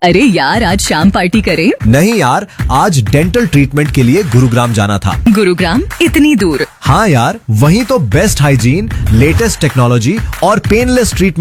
अरे यार, आज शाम पार्टी करें? नहीं यार, आज डेंटल ट्रीटमेंट के लिए गुरुग्राम जाना था। गुरुग्राम? इतनी दूर? हाँ यार, वहीं तो बेस्ट हाइजीन, लेटेस्ट टेक्नोलॉजी और पेनलेस ट्रीटमेंट